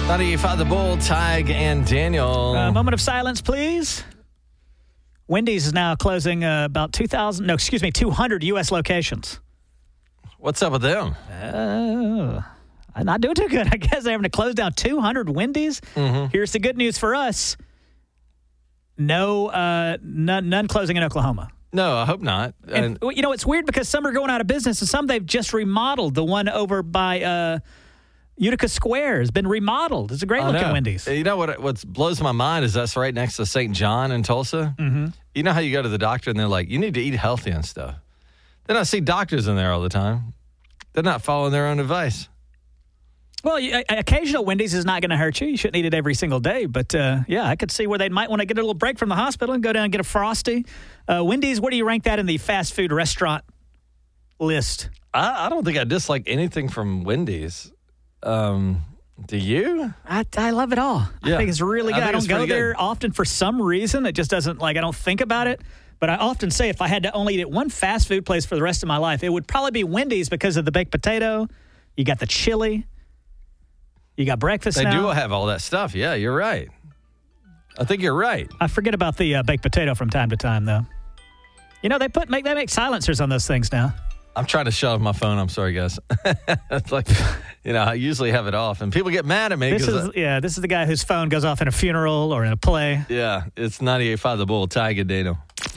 98.5 The Bull, Tig and Daniel. Moment of silence, please. Wendy's is now closing about 200 U.S. locations. What's up with them? Not doing too good. I guess they're having to close down 200 Wendy's. Mm-hmm. Here's the good news for us. None closing in Oklahoma. No, I hope not. And it's weird because some are going out of business and some they've just remodeled. The one over by Utica Square has been remodeled. It's a great-looking Wendy's. You know what blows my mind is that's right next to St. John in Tulsa. Mm-hmm. You know how you go to the doctor and they're like, you need to eat healthy and stuff. Then I see doctors in there all the time. They're not following their own advice. Well, occasional Wendy's is not going to hurt you. You shouldn't eat it every single day. But, I could see where they might want to get a little break from the hospital and go down and get a Frosty. Wendy's, where do you rank that in the fast food restaurant list? I don't think I dislike anything from Wendy's. Do you? I love it all. Yeah. I think it's really good. I don't go there good. often for some reason. It just doesn't, I don't think about it. But I often say if I had to only eat at one fast food place for the rest of my life, it would probably be Wendy's because of the baked potato. You got the chili. You got breakfast They now. do have all that stuff. Yeah, you're right. I think you're right. I forget about the baked potato from time to time, though. They make silencers on those things now. I'm trying to shut off my phone. I'm sorry, guys. It's like, I usually have it off, and people get mad at me. This is the guy whose phone goes off in a funeral or in a play. Yeah, it's 98.5 The Bull, Tig and Daniel.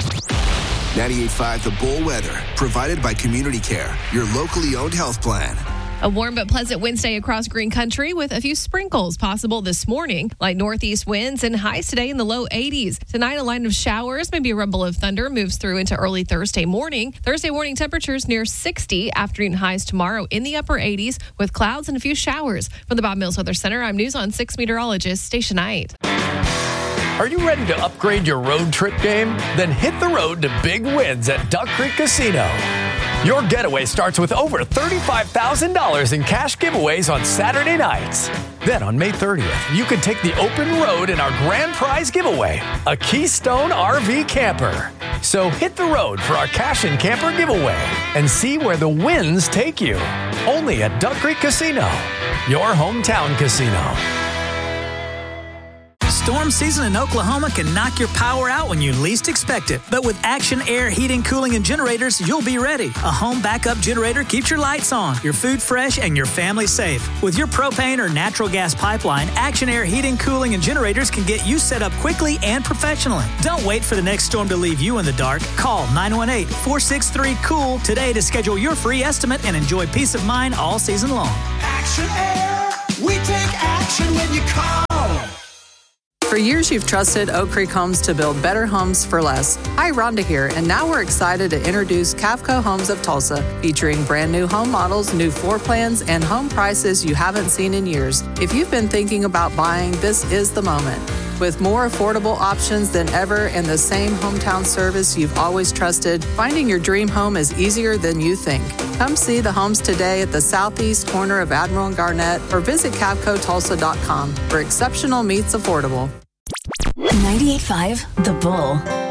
98.5 The Bull weather, provided by Community Care, your locally owned health plan. A warm but pleasant Wednesday across green country with a few sprinkles possible this morning. Light northeast winds and highs today in the low 80s. Tonight, a line of showers, maybe a rumble of thunder, moves through into early Thursday morning. Thursday morning temperatures near 60. Afternoon highs tomorrow in the upper 80s with clouds and a few showers. From the Bob Mills Weather Center, I'm News on 6 meteorologist Stacia Knight. Are you ready to upgrade your road trip game? Then hit the road to big wins at Duck Creek Casino. Your getaway starts with over $35,000 in cash giveaways on Saturday nights. Then on May 30th, you can take the open road in our grand prize giveaway, a Keystone RV camper. So hit the road for our cash and camper giveaway and see where the wins take you. Only at Duck Creek Casino, your hometown casino. Storm season in Oklahoma can knock your power out when you least expect it. But with Action Air Heating, Cooling, and Generators, you'll be ready. A home backup generator keeps your lights on, your food fresh, and your family safe. With your propane or natural gas pipeline, Action Air Heating, Cooling, and Generators can get you set up quickly and professionally. Don't wait for the next storm to leave you in the dark. Call 918-463-COOL today to schedule your free estimate and enjoy peace of mind all season long. Action Air, we take action when you call. For years, you've trusted Oak Creek Homes to build better homes for less. Hi, Rhonda here, and now we're excited to introduce Cavco Homes of Tulsa, featuring brand new home models, new floor plans, and home prices you haven't seen in years. If you've been thinking about buying, this is the moment. With more affordable options than ever and the same hometown service you've always trusted, finding your dream home is easier than you think. Come see the homes today at the southeast corner of Admiral and Garnett or visit CavcoTulsa.com, where exceptional meets affordable. 98.5 The Bull.